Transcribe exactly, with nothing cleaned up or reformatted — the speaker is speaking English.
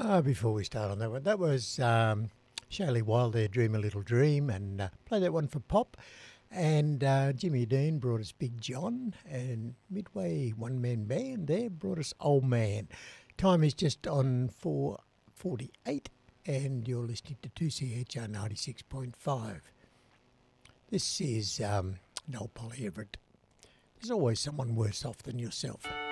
Uh, before we start on that one, that was um, Shaylee Wild there, Dream a Little Dream, and uh, play that one for Pop. And uh, Jimmy Dean brought us Big John, and Midway One Man Band there brought us Old Man. Time is just on four forty-eight, and you're listening to two C H R ninety-six point five. This is um, Noel Polly Everett. There's always someone worse off than yourself.